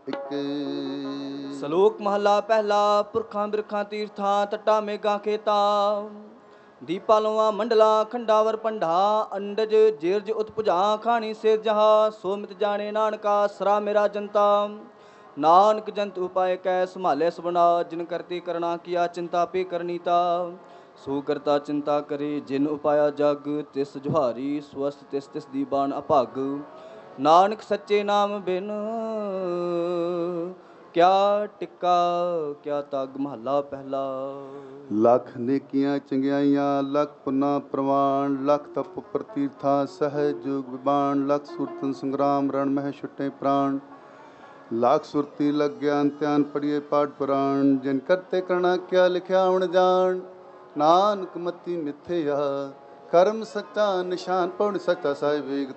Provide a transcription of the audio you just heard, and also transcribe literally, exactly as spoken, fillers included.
ਇੱਕ। ਸਲੋਕ ਮਹਲਾ ਪਹਿਲਾ। ਪੁਰਖਾਂ ਬਿਰਖਾਂ ਤੀਰਥਾਂ ਤੱਟਾ ਮੇਘਾਂ ਖੇਤਾਂ ਦੀਪਾ ਲੋਆਂ ਮੰਡਲਾ ਖੰਡਾਵਰ ਪੰਡਾ ਅੰਡਜ ਜੀਰਜ ਉਤਪੁਜਾ ਖਾਣੀ ਸੇ ਜਹਾ ਸੋ ਮਿਤ ਜਾਣੇ ਨਾਨਕਾ ਸਰਾ ਮੇਰਾ ਜਨਤਾ ਨਾਨਕ ਜੰਤ ਉਪਾਇ ਕੈ ਸੰਭਾਲੇ ਸੁਬਨਾ ਜਿਨ ਕਰਤੀ ਕਰਨਾ ਕੀਆ ਚਿੰਤਾ ਪੇ ਕਰਨੀਤਾ ਸੋ ਕਰਤਾ ਚਿੰਤਾ ਕਰੇ ਜਿਨ ਉਪਾਇਆ ਜਗ ਤਿਸ ਜੁਹਾਰੀ ਸਵਸਤ ਤਿਸ ਤਿਸ ਦੀ ਬਾਣ ਅਭਾਗ ਨਾਨਕ ਸੱਚੇ ਨਾਮ ਬਿਨ ਕਿਆ ਟਿੱਕਾ ਕਿਆ ਤਗ। ਮਹੱਲਾ ਪਹਿਲਾ। ਲੱਖ ਨੇਕੀਆਂ ਚੰਗਿਆਈਆਂ ਲੱਖ ਪੁੰਨਾ ਪ੍ਰਵਾਨ ਲੱਖ ਤਪ ਪ੍ਰਤੀਰਥਾ ਸਹਿਜ ਜੁਗ ਵਿਬਾਨ ਲੱਖ ਸੁਰਤਨ ਸੰਗਰਾਮ ਰਣ ਮਹਿ ਛੁੱਟੇ ਪ੍ਰਾਣ ਲੱਖ ਸੁਰਤੀ ਲਗ ਗਿਆਨ ਧਿਆਨ ਪੜੀਏ ਪਾਠ ਪੁਰਾਣ ਜਿਨ ਕਰਤੇ ਕਰਣਾ ਕਿਆ ਲਿਖਿਆ ਹੁਣ ਜਾਣ ਨਾਨਕ ਮਤੀ ਮਿਥਿਆ ਕਰਮ ਸੱਚਾ ਨਿਸ਼ਾਨ ਪਉਣ ਸੱਚਾ ਸਾਹਿਬ ਵੇਗ